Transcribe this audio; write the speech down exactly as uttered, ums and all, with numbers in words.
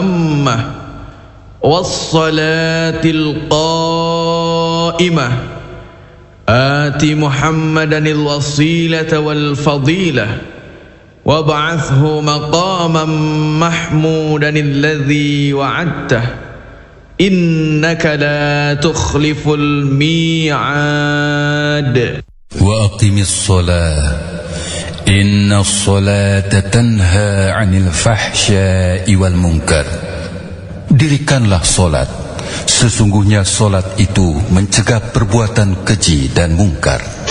التامة والصلاة القائمة آت محمدا الوسيلة والفضيلة وابعثه مقاما محمودا الذي وعدته إنك لا تخلف الميعاد. وأقم الصلاة إن الصلاة تنهى عن الفحشاء والمنكر. Dirikanlah solat, sesungguhnya solat itu mencegah perbuatan keji dan mungkar.